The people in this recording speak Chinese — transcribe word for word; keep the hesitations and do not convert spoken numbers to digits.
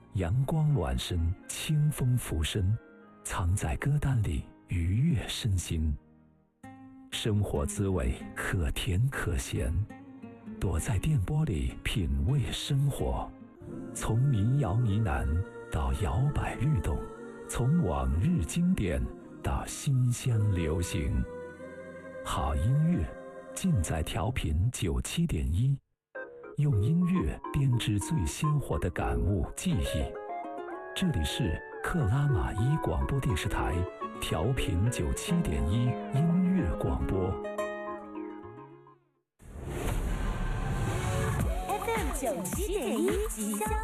阳光暖身，清风拂身，藏在歌单里愉悦身心。生活滋味可甜可咸，躲在电波里品味生活。从民谣呢喃到摇摆律动，从往日经典到新乡流行，好音乐尽在调频九七点一，用音乐编织最鲜活的感悟记忆。这里是克拉玛依广播电视台调频九七点一音乐广播 F M 九七点一即将